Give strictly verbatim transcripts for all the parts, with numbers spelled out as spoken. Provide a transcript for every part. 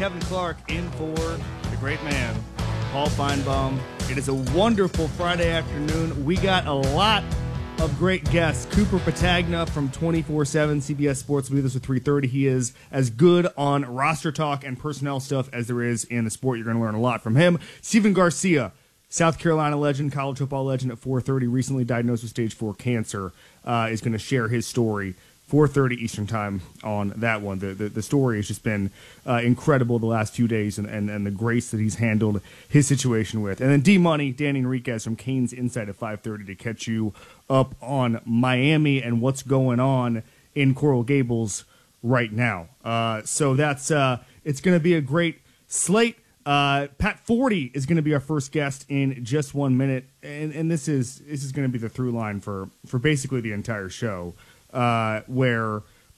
Kevin Clark in for the great man, Paul Feinbaum. It is a wonderful Friday afternoon. We got a lot of great guests. Cooper Patagna from twenty-four seven C B S Sports will be with us at three thirty. He is as good on roster talk and personnel stuff as there is in the sport. You're going to learn a lot from him. Stephen Garcia, South Carolina legend, college football legend at four thirty, recently diagnosed with stage four cancer, uh, is going to share his story. four thirty Eastern time on that one. The the, the story has just been uh, incredible the last few days and, and, and the grace that he's handled his situation with. And then D-Money, Danny Enriquez from Canes Insight at five thirty to catch you up on Miami and what's going on in Coral Gables right now. Uh, so that's uh, it's going to be a great slate. Uh, Pat Forty is going to be our first guest in just one minute, and, and this is this is going to be the through line for, for basically the entire show. Uh, where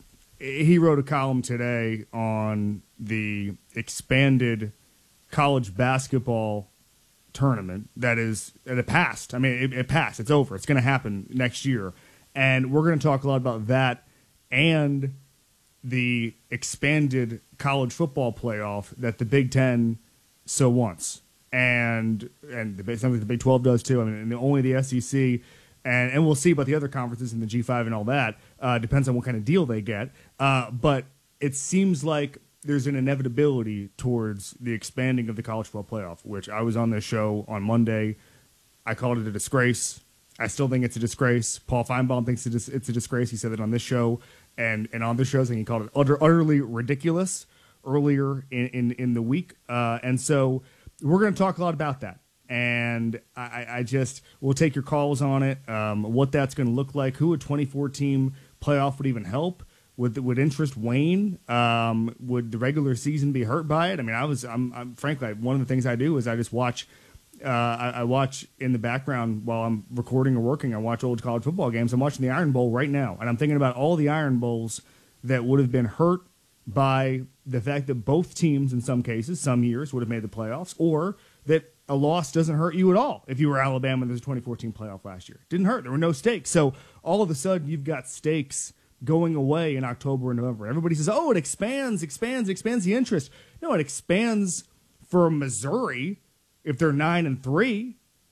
he wrote a column today on the expanded college basketball tournament that is that it passed. I mean, it, it passed. It's over. It's going to happen next year, and we're going to talk a lot about that and the expanded college football playoff that the Big Ten so wants, and and the, something the Big twelve does too. I mean, and only the S E C. And, and we'll see about the other conferences in the G five and all that. Uh, depends on what kind of deal they get. Uh, but it seems like there's an inevitability towards the expanding of the college football playoff, which I was on this show on Monday. I called it a disgrace. I still think it's a disgrace. Paul Feinbaum thinks it's a disgrace. He said that on this show and, and on the shows, and he called it utter, utterly ridiculous earlier in, in, in the week. Uh, and so we're going to talk a lot about that. And I, I just will take your calls on it, um, what that's going to look like, who a twenty-four team playoff would even help. Would would interest wane? Um, would the regular season be hurt by it? I mean, I was, I'm, I'm frankly, one of the things I do is I just watch, uh, I, I watch in the background while I'm recording or working. I watch old college football games. I'm watching the Iron Bowl right now, and I'm thinking about all the Iron Bowls that would have been hurt by the fact that both teams, in some cases, some years would have made the playoffs, or that a loss doesn't hurt you at all. If you were Alabama in the twenty fourteen playoff last year, didn't hurt. There were no stakes. So all of a sudden, you've got stakes going away in October and November. Everybody says, "Oh, it expands, expands, expands the interest." No, it expands for Missouri if they're nine and three.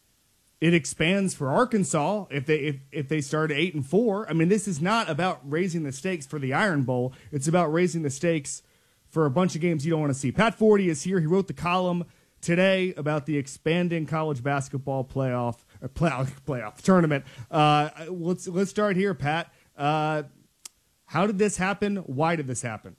It expands for Arkansas if they if, if they start eight and four. I mean, this is not about raising the stakes for the Iron Bowl. It's about raising the stakes for a bunch of games you don't want to see. Pat Forty is here. He wrote the column today about the expanding college basketball playoff or playoff, playoff tournament. Uh, let's let's start here, Pat. Uh, how did this happen? Why did this happen?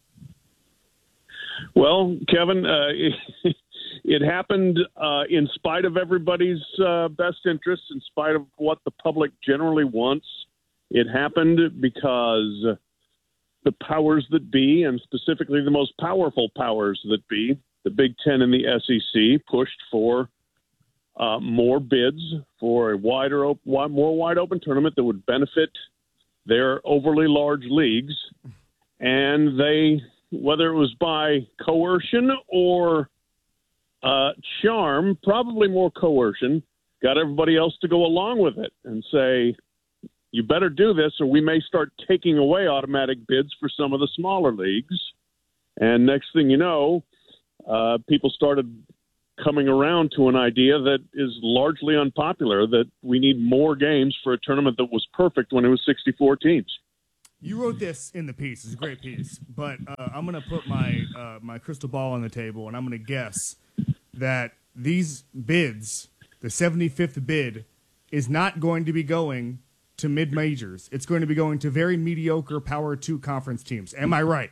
Well, Kevin, uh, it, it happened uh, in spite of everybody's uh, best interests, in spite of what the public generally wants. It happened because the powers that be, and specifically the most powerful powers that be, the Big Ten and the S E C, pushed for uh, more bids for a wider, op- more wide open tournament that would benefit their overly large leagues. And they, whether it was by coercion or uh, charm, probably more coercion, got everybody else to go along with it and say, you better do this or we may start taking away automatic bids for some of the smaller leagues. And next thing you know, Uh, people started coming around to an idea that is largely unpopular, that we need more games for a tournament that was perfect when it was sixty-four teams. You wrote this in the piece. It's a great piece. But uh, I'm going to put my uh, my crystal ball on the table, and I'm going to guess that these bids, the seventy-fifth bid, is not going to be going to mid-majors. It's going to be going to very mediocre Power two conference teams. Am I right?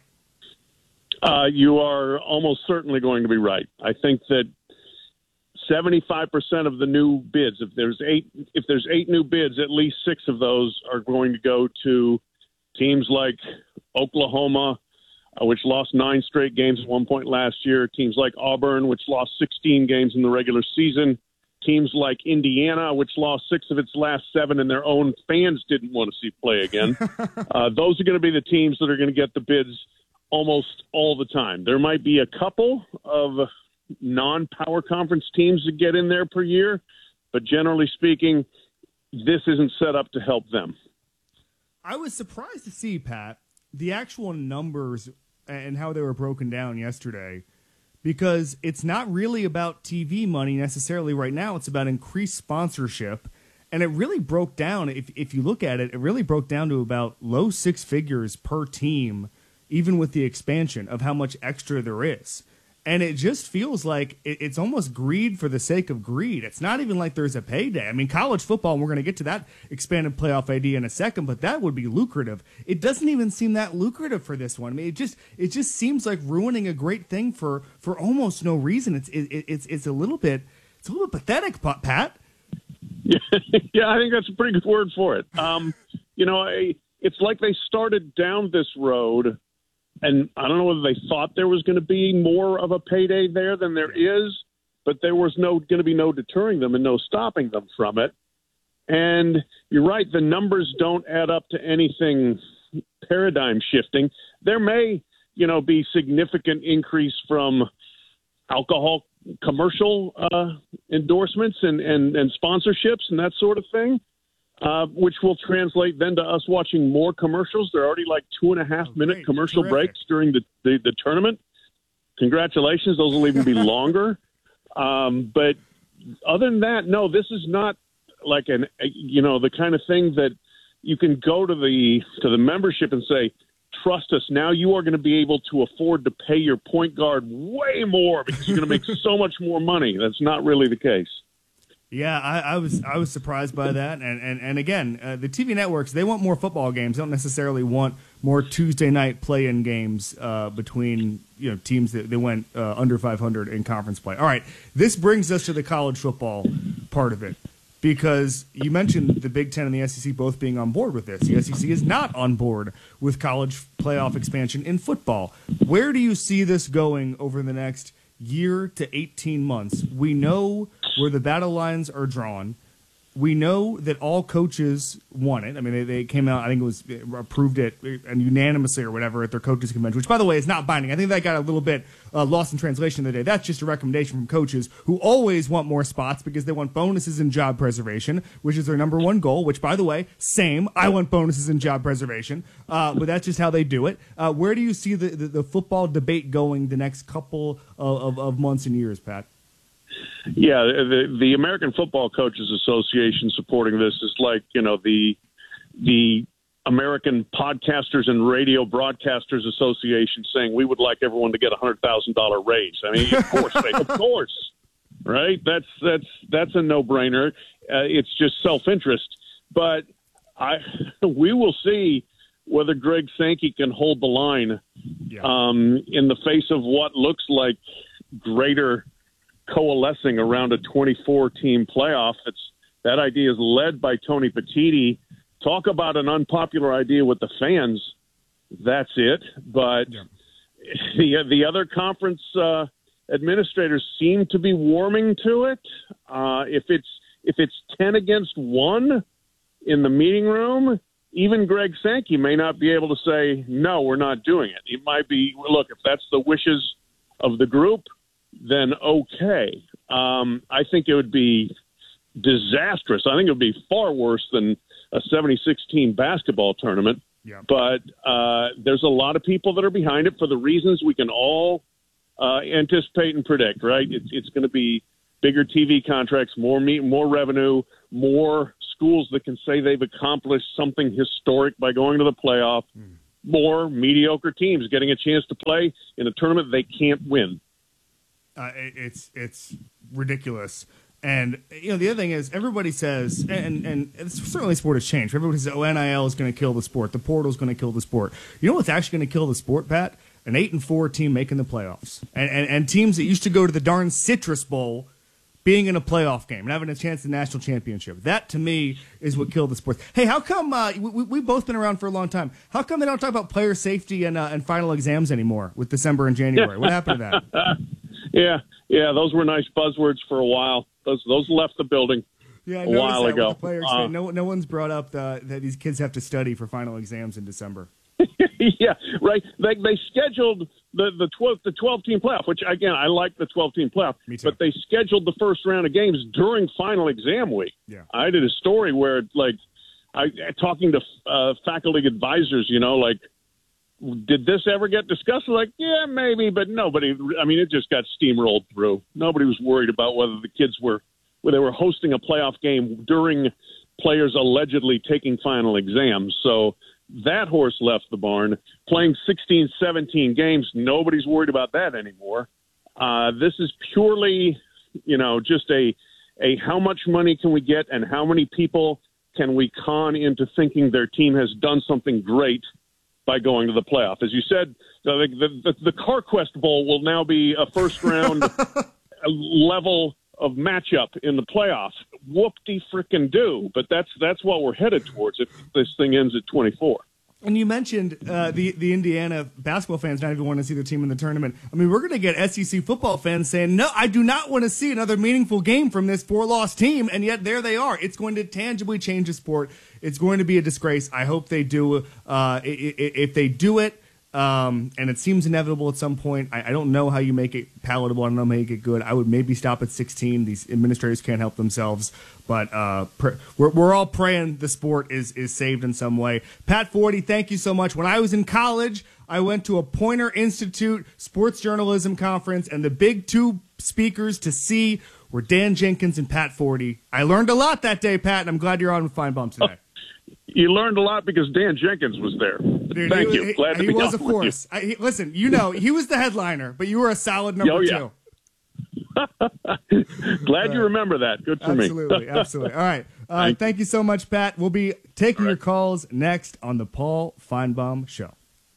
Uh, you are almost certainly going to be right. I think that seventy-five percent of the new bids, if there's eight, if there's eight new bids, at least six of those are going to go to teams like Oklahoma, uh, which lost nine straight games at one point last year. Teams like Auburn, which lost sixteen games in the regular season. Teams like Indiana, which lost six of its last seven, and their own fans didn't want to see play again. uh, those are going to be the teams that are going to get the bids almost all the time. There might be a couple of non-power conference teams that get in there per year, but generally speaking, this isn't set up to help them. I was surprised to see, Pat, the actual numbers and how they were broken down yesterday, because it's not really about T V money necessarily right now. It's about increased sponsorship. And it really broke down, if if you look at it, it really broke down to about low six figures per team, even with the expansion of how much extra there is. And it just feels like it, it's almost greed for the sake of greed. It's not even like there's a payday. I mean, college football, and we're going to get to that expanded playoff idea in a second, but that would be lucrative. It doesn't even seem that lucrative for this one. I mean, it just it just seems like ruining a great thing for, for almost no reason. It's it, it's it's a little bit it's a little bit pathetic, Pat. Yeah, yeah, I think that's a pretty good word for it. Um, you know, I, it's like they started down this road. And I don't know whether they thought there was going to be more of a payday there than there is, but there was no going to be no deterring them and no stopping them from it. And you're right, the numbers don't add up to anything paradigm shifting. There may, you know, be significant increase from alcohol commercial uh, endorsements and, and, and sponsorships and that sort of thing. Uh, which will translate then to us watching more commercials. There are already like two and a half oh, minute great. commercial Terrific. breaks during the, the, the tournament. Congratulations. Those will even be longer. Um, but other than that, no, this is not like an, you know, the kind of thing that you can go to the, to the membership and say, trust us. Now you are going to be able to afford to pay your point guard way more because you're going to make so much more money. That's not really the case. Yeah, I, I was I was surprised by that, and and, and again, uh, the T V networks, they want more football games. They don't necessarily want more Tuesday night play-in games uh, between you know teams that they went uh, under five hundred in conference play. All right, this brings us to the college football part of it, because you mentioned the Big Ten and the S E C both being on board with this. The S E C is not on board with college playoff expansion in football. Where do you see this going over the next year to eighteen months? We know where the battle lines are drawn. We know that all coaches want it. I mean, they, they came out, I think it was approved it and unanimously or whatever at their coaches convention, which, by the way, is not binding. I think that got a little bit uh, lost in translation the other day. That's just a recommendation from coaches who always want more spots because they want bonuses and job preservation, which is their number one goal, which, by the way, same. I want bonuses and job preservation, uh, but that's just how they do it. Uh, where do you see the, the, the football debate going the next couple of, of, of months and years, Pat? Yeah, the the American Football Coaches Association supporting this is like, you know, the the American Podcasters and Radio Broadcasters Association saying we would like everyone to get a hundred thousand dollar raise. I mean, of course, they, of course, right? That's that's that's a no brainer. Uh, it's just self interest. But I we will see whether Greg Sankey can hold the line yeah. um, in the face of what looks like greater coalescing around a twenty-four team playoff. That's, that idea is led by Tony Petitti. Talk about an unpopular idea with the fans. That's it. But yeah. the the other conference uh, administrators seem to be warming to it. Uh, if it's if it's ten against one in the meeting room, even Greg Sankey may not be able to say, no, we're not doing it. It might be, look, if that's the wishes of the group, then okay. Um, I think it would be disastrous. I think it would be far worse than a seventy-six team basketball tournament. Yeah. But uh, there's a lot of people that are behind it for the reasons we can all uh, anticipate and predict, right? It's, it's going to be bigger T V contracts, more meat, more revenue, more schools that can say they've accomplished something historic by going to the playoff, mm. more mediocre teams getting a chance to play in a tournament they can't win. Uh, it, it's it's ridiculous. And, you know, the other thing is everybody says, and, and it's, certainly sport has changed. Everybody says, oh, N I L is going to kill the sport. The portal is going to kill the sport. You know what's actually going to kill the sport, Pat? An eight and four team making the playoffs. And, and, and teams that used to go to the darn Citrus Bowl being in a playoff game and having a chance at the national championship. That, to me, is what killed the sport. Hey, how come uh, we, we've both been around for a long time. How come they don't talk about player safety and, uh, and final exams anymore with December and January? What happened to that? Yeah, yeah, those were nice buzzwords for a while. Those those left the building yeah, a while ago. The players uh, no, no one's brought up the, that these kids have to study for final exams in December. Yeah, right. They they scheduled the the twelve the twelve team playoff, which again I like the twelve team playoff. Me too. But they scheduled the first round of games during final exam week. Yeah, I did a story where like I talking to uh, faculty advisors, you know, like did this ever get discussed? Like, yeah, maybe, but nobody. I mean, it just got steamrolled through. Nobody was worried about whether the kids were, whether they were hosting a playoff game during players allegedly taking final exams. So that horse left the barn. Playing sixteen, seventeen games, nobody's worried about that anymore. Uh, this is purely, you know, just a a how much money can we get and how many people can we con into thinking their team has done something great by going to the playoff. As you said, the, the, the CarQuest Bowl will now be a first-round level of matchup in the playoffs. Whoop-de-frickin-do. But that's that's what we're headed towards if this thing ends at twenty-four. And you mentioned uh, the, the Indiana basketball fans not even want to see their team in the tournament. I mean, we're going to get S E C football fans saying, no, I do not want to see another meaningful game from this four-loss team, and yet there they are. It's going to tangibly change the sport. It's going to be a disgrace. I hope they do. Uh, if they do it, um, and it seems inevitable at some point, I, I don't know how you make it palatable. I don't know how you make it good. I would maybe stop at sixteen. These administrators can't help themselves. But uh, pr- we're, we're all praying the sport is, is saved in some way. Pat Forde, thank you so much. When I was in college, I went to a Poynter Institute sports journalism conference, and the big two speakers to see were Dan Jenkins and Pat Forde. I learned a lot that day, Pat, and I'm glad you're on with Feinbaum today. You learned a lot because Dan Jenkins was there. Dude, Thank he, you. Glad he, to be he was on a force. I, he, listen, you know, he was the headliner, but you were a solid number oh, yeah. two. Glad uh, you remember that. Good for absolutely, me. Absolutely, absolutely. All right. Uh, thank, thank you so much, Pat. We'll be taking right. your calls next on the Paul Feinbaum Show.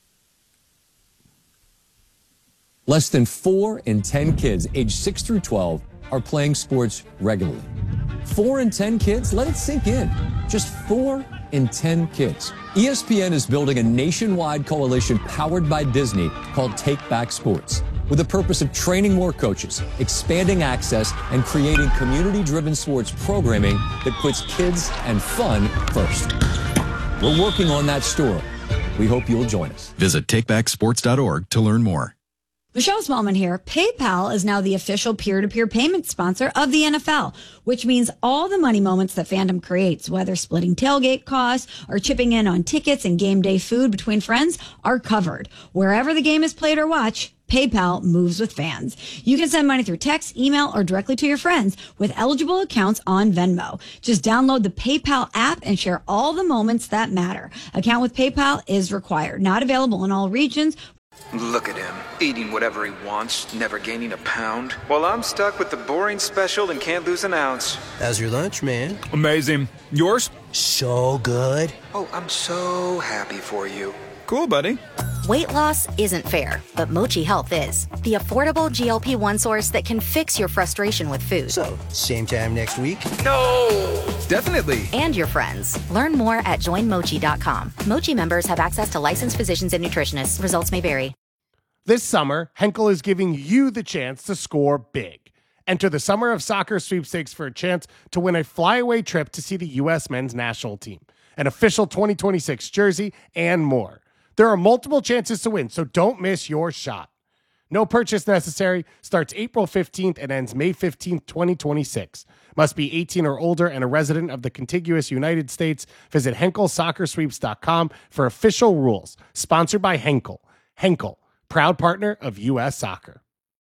Less than four in ten kids aged six through twelve are playing sports regularly. Four in ten kids? Let it sink in. Just four in ten kids. E S P N is building a nationwide coalition powered by Disney called Take Back Sports, with the purpose of training more coaches, expanding access, and creating community-driven sports programming that puts kids and fun first. We're working on that story. We hope you'll join us. Visit take back sports dot org to learn more. Michelle Smallman here. PayPal is now the official peer-to-peer payment sponsor of the N F L, which means all the money moments that fandom creates, whether splitting tailgate costs or chipping in on tickets and game day food between friends, are covered. Wherever the game is played or watched, PayPal moves with fans. You can send money through text, email, or directly to your friends with eligible accounts on Venmo. Just download the PayPal app and share all the moments that matter. Account with PayPal is required. Not available in all regions. Look at him, eating whatever he wants, never gaining a pound. While I'm stuck with the boring special and can't lose an ounce. How's your lunch, man? Amazing. Yours? So good. Oh, I'm so happy for you. Cool, buddy. Weight loss isn't fair, but Mochi Health is. The affordable G L P one source that can fix your frustration with food. So, same time next week? No! Definitely. And your friends. Learn more at join mochi dot com. Mochi members have access to licensed physicians and nutritionists. Results may vary. This summer, Henkel is giving you the chance to score big. Enter the Summer of Soccer sweepstakes for a chance to win a flyaway trip to see the U S men's national team, an official twenty twenty-six jersey, and more. There are multiple chances to win, so don't miss your shot. No purchase necessary. Starts April fifteenth and ends May fifteenth, twenty twenty-six. Must be eighteen or older and a resident of the contiguous United States. Visit henkel soccer sweeps dot com for official rules. Sponsored by Henkel. Henkel, proud partner of U S Soccer.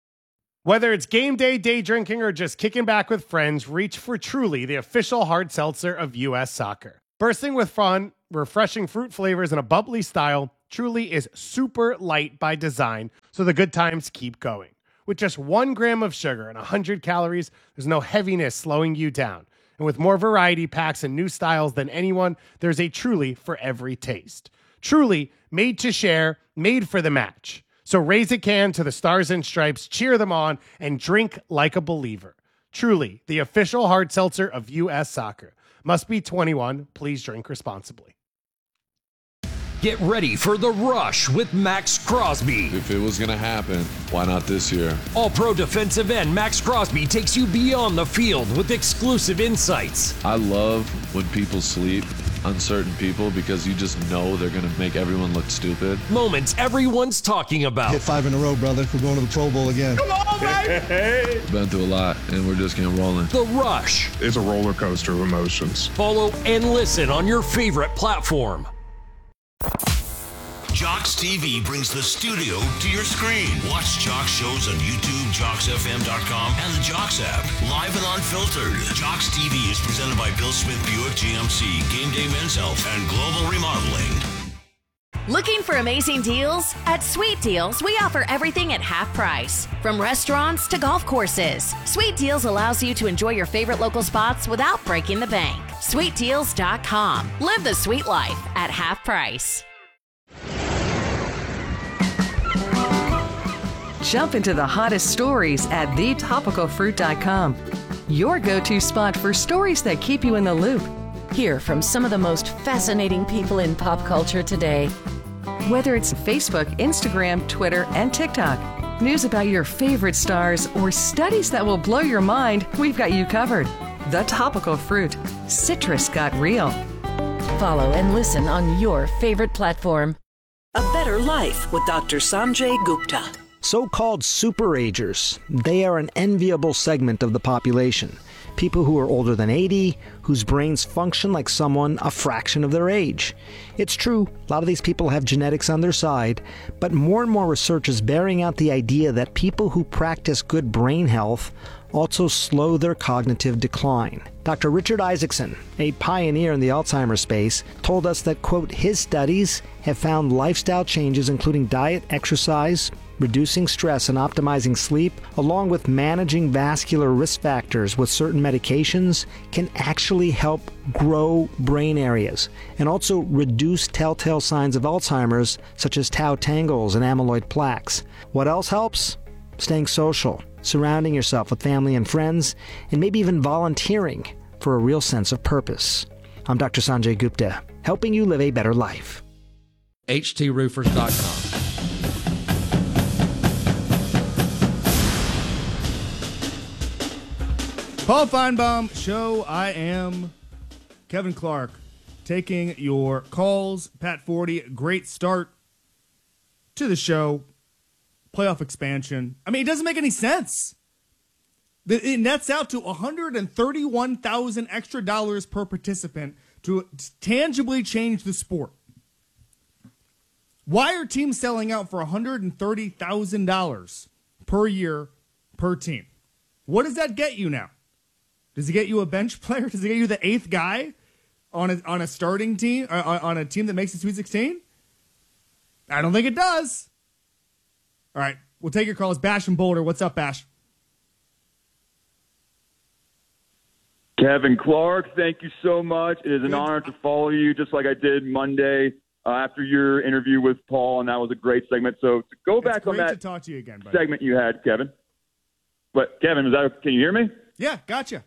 Whether it's game day, day drinking, or just kicking back with friends, reach for Truly, the official hard seltzer of U S Soccer. Bursting with fun, refreshing fruit flavors, and a bubbly style, Truly is super light by design, so the good times keep going. With just one gram of sugar and one hundred calories, there's no heaviness slowing you down. And with more variety packs and new styles than anyone, there's a Truly for every taste. Truly, made to share, made for the match. So raise a can to the Stars and Stripes, cheer them on, and drink like a believer. Truly, the official hard seltzer of U S Soccer. Must be twenty-one. Please drink responsibly. Get ready for the rush with Max Crosby. If it was going to happen, why not this year? All-pro defensive end Max Crosby takes you beyond the field with exclusive insights. I love when people sleep, uncertain people, because you just know they're going to make everyone look stupid. Moments everyone's talking about. Hit five in a row, brother. We're going to the Pro Bowl again. Come on, baby! Been through a lot, and we're just getting rolling. The Rush. It's a roller coaster of emotions. Follow and listen on your favorite platform. Jocks T V brings the studio to your screen. Watch Jocks shows on YouTube, jocks f m dot com, and the Jocks app. Live and unfiltered. Jocks T V is presented by Bill Smith Buick G M C, Game Day Men's Health, and Global Remodeling. Looking for amazing deals? At Sweet Deals, we offer everything at half price. From restaurants to golf courses, Sweet Deals allows you to enjoy your favorite local spots without breaking the bank. sweet deals dot com. Live the sweet life at half price. Jump into the hottest stories at the topical fruit dot com. Your go-to spot for stories that keep you in the loop. Hear from some of the most fascinating people in pop culture today. Whether it's Facebook, Instagram, Twitter, and TikTok, news about your favorite stars, or studies that will blow your mind, we've got you covered. The Topical Fruit. Citrus got real. Follow and listen on your favorite platform. A Better Life with Doctor Sanjay Gupta. So-called superagers. They are an enviable segment of the population. People who are older than eighty, whose brains function like someone a fraction of their age. It's true, a lot of these people have genetics on their side, but more and more research is bearing out the idea that people who practice good brain health also slow their cognitive decline. Doctor Richard Isaacson, a pioneer in the Alzheimer's space, told us that, quote, his studies have found lifestyle changes including diet, exercise, reducing stress and optimizing sleep, along with managing vascular risk factors with certain medications, can actually help grow brain areas and also reduce telltale signs of Alzheimer's, such as tau tangles and amyloid plaques. What else helps? Staying social, surrounding yourself with family and friends, and maybe even volunteering for a real sense of purpose. I'm Doctor Sanjay Gupta, helping you live a better life. H T roofers dot com. Paul Feinbaum Show. I am Kevin Clark, taking your calls. Pat forty, great start to the show. Playoff expansion. I mean, it doesn't make any sense. It nets out to one hundred thirty-one thousand dollars extra dollars per participant to tangibly change the sport. Why are teams selling out for one hundred thirty thousand dollars per year per team? What does that get you now? Does it get you a bench player? Does it get you the eighth guy on a, on a starting team, uh, on a team that makes the Sweet sixteen? I don't think it does. All right, we'll take your calls. Bash and Boulder. What's up, Bash? Kevin Clark, thank you so much. It is an honor to follow you, just like I did Monday uh, after your interview with Paul, and that was a great segment. So to go back on that to talk to you again, buddy. segment you had, Kevin. But Kevin, is that? Can you hear me? Yeah, gotcha.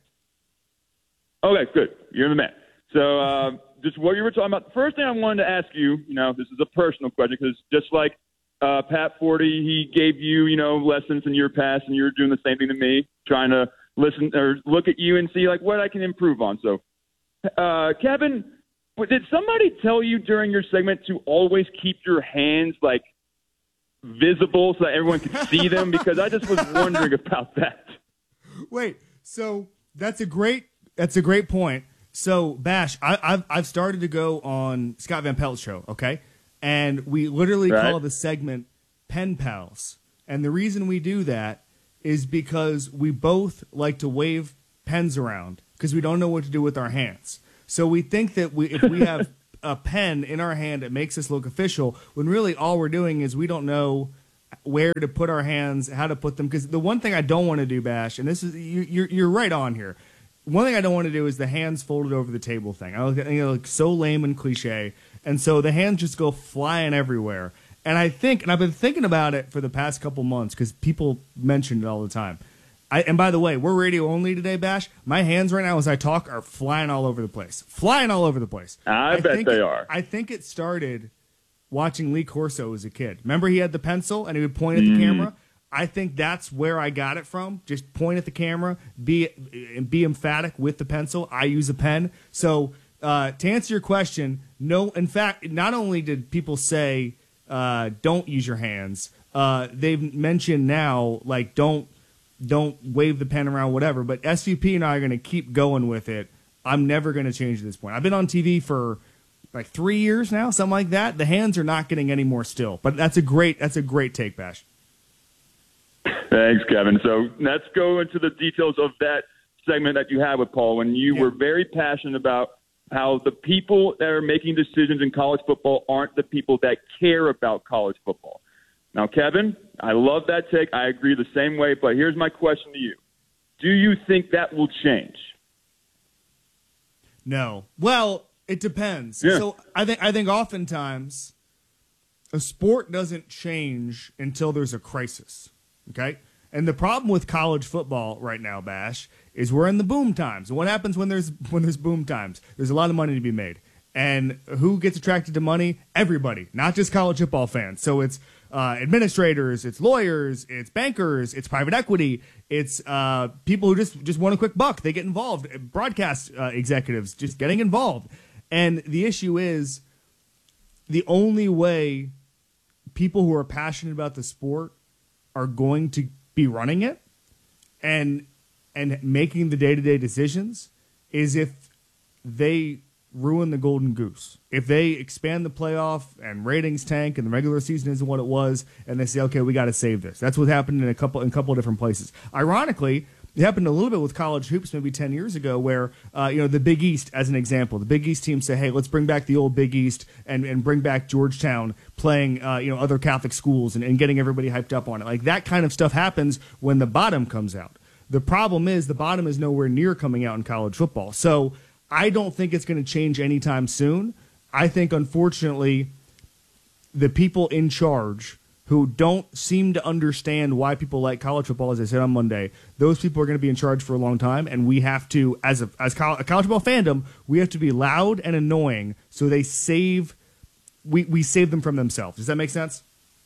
Okay, good. You're the man. So uh, just what you were talking about. The first thing I wanted to ask you, you know, this is a personal question because just like uh, Pat forty, he gave you, you know, lessons in your past, and you're doing the same thing to me, trying to listen or look at you and see like what I can improve on. So, uh, Kevin, did somebody tell you during your segment to always keep your hands like visible so that everyone could see them? Because I just was wondering about that. Wait, so that's a great that's a great point. So Bash, I, I've I've started to go on Scott Van Pelt's show, okay, and we literally right. call the segment Pen Pals, and the reason we do that is because we both like to wave pens around because we don't know what to do with our hands. So we think that we, if we have a pen in our hand, it makes us look official, when really all we're doing is we don't know where to put our hands, how to put them. Because the one thing I don't want to do, Bash, and this is you, you're you're right on here. One thing I don't want to do is the hands folded over the table thing. I look, you know, like so lame and cliche, and so the hands just go flying everywhere. And I think, and I've been thinking about it for the past couple months because people mention it all the time. I, and by the way, we're radio only today, Bash. My hands right now as I talk are flying all over the place. Flying all over the place. I, I bet they it, are. I think it started watching Lee Corso as a kid. Remember he had the pencil and he would point at the mm. camera? I think that's where I got it from. Just point at the camera, be be emphatic with the pencil. I use a pen. So uh, to answer your question, no. In fact, not only did people say uh, don't use your hands, uh, they've mentioned now like don't don't wave the pen around, whatever. But S V P and I are going to keep going with it. I'm never going to change at this point. I've been on T V for like three years now, something like that. The hands are not getting any more still. But that's a great that's a great take, Bash. Thanks, Kevin. So let's go into the details of that segment that you had with Paul when you yeah. were very passionate about how the people that are making decisions in college football aren't the people that care about college football. Now, Kevin, I love that take. I agree the same way, but here's my question to you. Do you think that will change? No. Well, it depends. Yeah. So I think I think oftentimes a sport doesn't change until there's a crisis. Okay? And the problem with college football right now, Bash, is we're in the boom times. And what happens when there's when there's boom times? There's a lot of money to be made. And who gets attracted to money? Everybody, not just college football fans. So it's uh, administrators, it's lawyers, it's bankers, it's private equity, it's uh, people who just, just want a quick buck. They get involved. Broadcast uh, executives just getting involved. And the issue is the only way people who are passionate about the sport are going to be running it and and making the day-to-day decisions is if they ruin the golden goose. If they expand the playoff and ratings tank and the regular season isn't what it was and they say, okay, we got to save this. That's what happened in a couple in a couple of different places. Ironically, it happened a little bit with college hoops maybe ten years ago where, uh, you know, the Big East, as an example, the Big East team say, hey, let's bring back the old Big East and, and bring back Georgetown playing, uh, you know, other Catholic schools and, and getting everybody hyped up on it. Like that kind of stuff happens when the bottom comes out. The problem is the bottom is nowhere near coming out in college football. So I don't think it's going to change anytime soon. I think, unfortunately, the people in charge who don't seem to understand why people like college football, as I said on Monday, those people are going to be in charge for a long time, and we have to, as a as college, a college football fandom, we have to be loud and annoying so they save we, we save them from themselves. Does that make sense?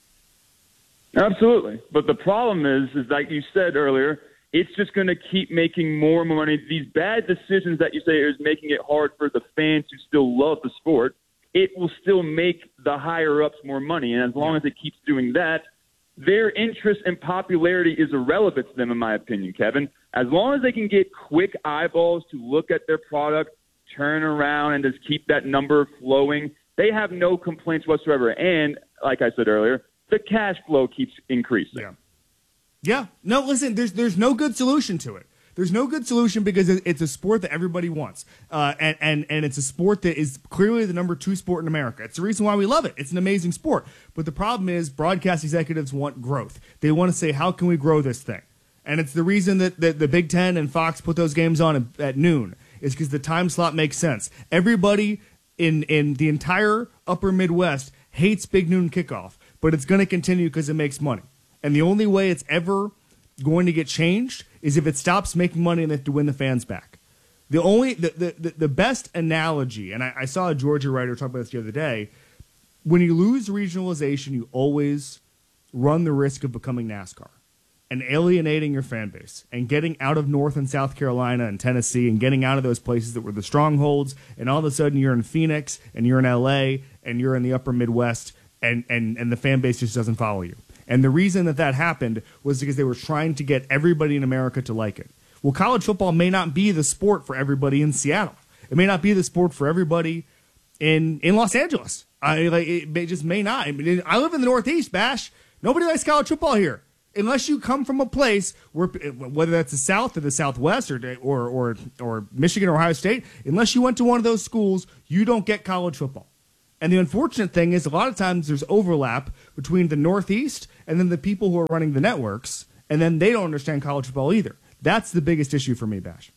Absolutely. But the problem is, is like you said earlier, it's just going to keep making more money. These bad decisions that you say is making it hard for the fans who still love the sport. It will still make the higher-ups more money. And as long as it keeps doing that, their interest and popularity is irrelevant to them, in my opinion, Kevin. As long as they can get quick eyeballs to look at their product, turn around, and just keep that number flowing, they have no complaints whatsoever. And, like I said earlier, the cash flow keeps increasing. Yeah. Yeah. No, listen, there's there's no good solution to it. There's no good solution because it's a sport that everybody wants. Uh, and, and, and it's a sport that is clearly the number two sport in America. It's the reason why we love it. It's an amazing sport. But the problem is broadcast executives want growth. They want to say, how can we grow this thing? And it's the reason that, that the Big Ten and Fox put those games on at noon is because the time slot makes sense. Everybody in, in the entire upper Midwest hates Big Noon kickoff, but it's going to continue because it makes money. And the only way it's ever going to get changed is if it stops making money and they have to win the fans back. The only the the, the, the best analogy, and I, I saw a Georgia writer talk about this the other day, when you lose regionalization, you always run the risk of becoming NASCAR and alienating your fan base and getting out of North and South Carolina and Tennessee and getting out of those places that were the strongholds, and all of a sudden you're in Phoenix and you're in L A and you're in the upper Midwest and, and, and the fan base just doesn't follow you. And the reason that that happened was because they were trying to get everybody in America to like it. Well, college football may not be the sport for everybody in Seattle. It may not be the sport for everybody in in Los Angeles. I like it may, just may not. I mean, I live in the Northeast, Bash. Nobody likes college football here, unless you come from a place where, whether that's the South or the Southwest or or or, or Michigan or Ohio State, unless you went to one of those schools, you don't get college football. And the unfortunate thing is a lot of times there's overlap between the Northeast and then the people who are running the networks, and then they don't understand college football either. That's the biggest issue for me, Bash.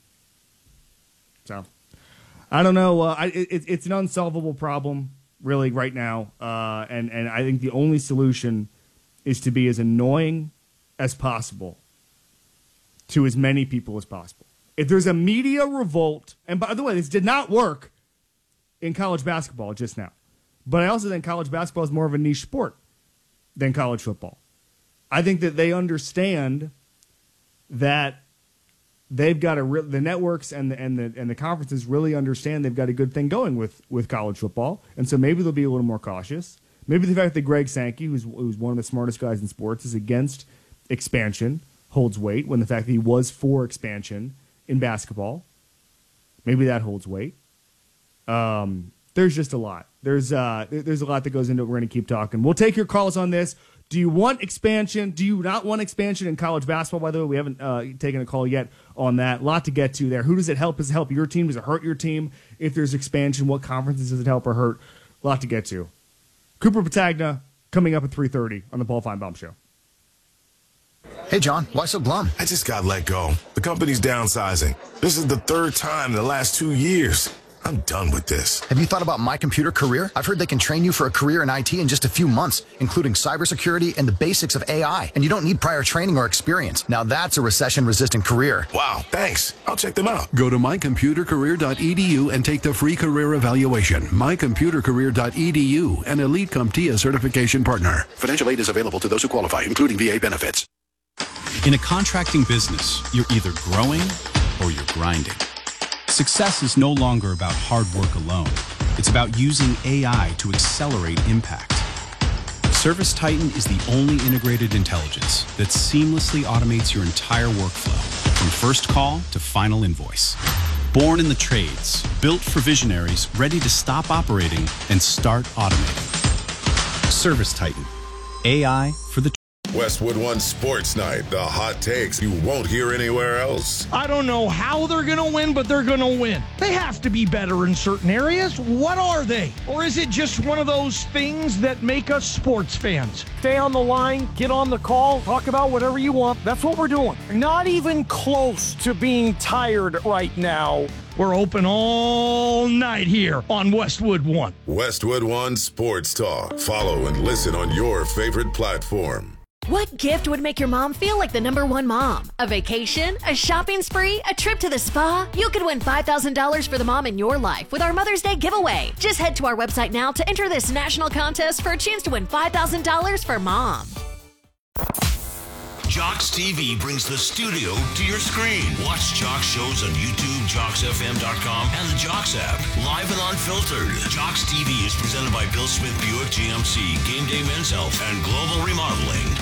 So, I don't know. Uh, I, it, it's an unsolvable problem, really, right now. Uh, and, and I think the only solution is to be as annoying as possible to as many people as possible. If there's a media revolt, and by the way, this did not work in college basketball just now. But I also think college basketball is more of a niche sport than college football. I think that they understand that they've got a re- the networks and the, and the and the conferences really understand they've got a good thing going with, with college football, and so maybe they'll be a little more cautious. Maybe the fact that Greg Sankey, who's who's one of the smartest guys in sports, is against expansion holds weight. When the fact that he was for expansion in basketball, maybe that holds weight. Um, there's just a lot. There's uh, there's a lot that goes into it. We're going to keep talking. We'll take your calls on this. Do you want expansion? Do you not want expansion in college basketball? By the way, we haven't uh, taken a call yet on that. A lot to get to there. Who does it help? Does it help your team? Does it hurt your team? If there's expansion, what conferences does it help or hurt? A lot to get to. Cooper Patagna coming up at three thirty on the Paul Feinbaum Show. Hey, John, why so glum? I just got let go. The company's downsizing. This is the third time in the last two years. I'm done with this. Have you thought about My Computer Career? I've heard they can train you for a career in I T in just a few months, including cybersecurity and the basics of A I. And you don't need prior training or experience. Now that's a recession-resistant career. Wow, thanks. I'll check them out. Go to my computer career dot e d u and take the free career evaluation. my computer career dot e d u, an Elite CompTIA certification partner. Financial aid is available to those who qualify, including V A benefits. In a contracting business, you're either growing or you're grinding. Success is no longer about hard work alone. It's about using A I to accelerate impact. ServiceTitan is the only integrated intelligence that seamlessly automates your entire workflow, from first call to final invoice. Born in the trades, built for visionaries ready to stop operating and start automating. ServiceTitan, A I for the Westwood One Sports Night, the hot takes you won't hear anywhere else. I don't know how they're going to win, but they're going to win. They have to be better in certain areas. What are they? Or is it just one of those things that make us sports fans? Stay on the line, get on the call, talk about whatever you want. That's what we're doing. Not even close to being tired right now. We're open all night here on Westwood One. Westwood One Sports Talk. Follow and listen on your favorite platform. What gift would make your mom feel like the number one mom? A vacation? A shopping spree? A trip to the spa? You could win five thousand dollars for the mom in your life with our Mother's Day giveaway. Just head to our website now to enter this national contest for a chance to win five thousand dollars for mom. Jocks T V brings the studio to your screen. Watch Jocks shows on YouTube, jocks f m dot com, and the Jocks app. Live and unfiltered. Jocks T V is presented by Bill Smith Buick G M C, Game Day Men's Health, and Global Remodeling.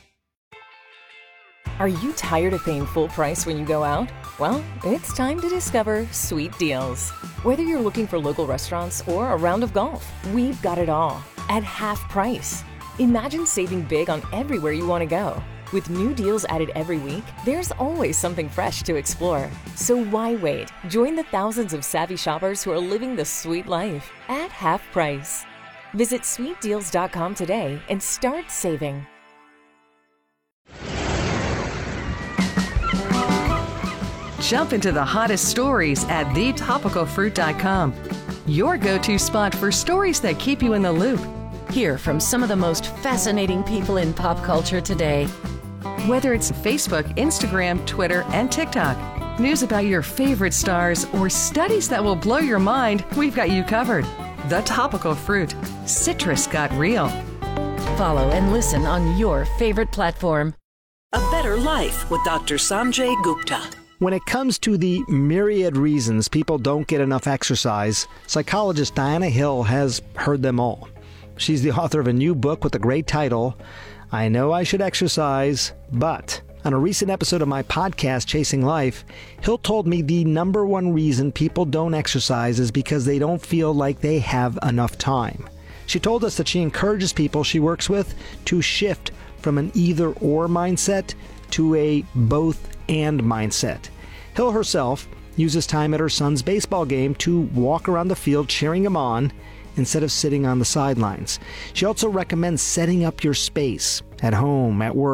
Are you tired of paying full price when you go out? Well, it's time to discover Sweet Deals. Whether you're looking for local restaurants or a round of golf, we've got it all at half price. Imagine saving big on everywhere you want to go. With new deals added every week, there's always something fresh to explore. So why wait? Join the thousands of savvy shoppers who are living the sweet life at half price. Visit sweet deals dot com today and start saving. Jump into the hottest stories at the topical fruit dot com. Your go-to spot for stories that keep you in the loop. Hear from some of the most fascinating people in pop culture today. Whether it's Facebook, Instagram, Twitter, and TikTok, news about your favorite stars, or studies that will blow your mind, we've got you covered. The Topical Fruit. Citrus got real. Follow and listen on your favorite platform. A Better Life with Doctor Sanjay Gupta. When it comes to the myriad reasons people don't get enough exercise, psychologist Diana Hill has heard them all. She's the author of a new book with a great title, I Know I Should Exercise, But. On a recent episode of my podcast, Chasing Life, Hill told me the number one reason people don't exercise is because they don't feel like they have enough time. She told us that she encourages people she works with to shift from an either-or mindset to a both-and mindset. Hill herself uses time at her son's baseball game to walk around the field cheering him on instead of sitting on the sidelines. She also recommends setting up your space at home, at work,